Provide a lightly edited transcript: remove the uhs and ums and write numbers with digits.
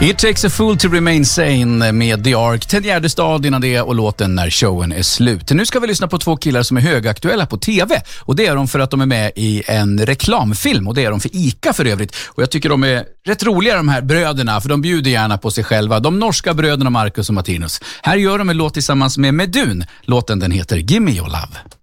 It takes a fool to remain sane med The Ark, Ted Gärdestad innan det och låten När showen är slut. Nu ska vi lyssna på två killar som är högaktuella på tv och det är de för att de är med i en reklamfilm och det är de för ICA för övrigt. Och jag tycker de är rätt roliga de här bröderna för de bjuder gärna på sig själva. De norska bröderna Marcus och Martinus. Här gör de en låt tillsammans med Medun. Låten den heter Gimme Your Love.